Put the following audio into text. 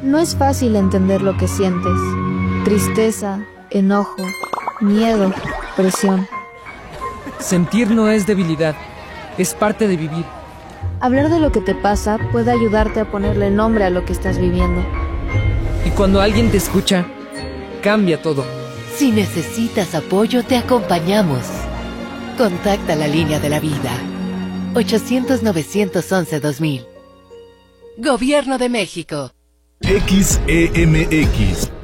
No es fácil entender lo que sientes. Tristeza, enojo, miedo, presión. Sentir no es debilidad, es parte de vivir. Hablar de lo que te pasa puede ayudarte a ponerle nombre a lo que estás viviendo. Y cuando alguien te escucha, cambia todo. Si necesitas apoyo, te acompañamos. Contacta la línea de la vida. 800-911-2000. Gobierno de México. XEMX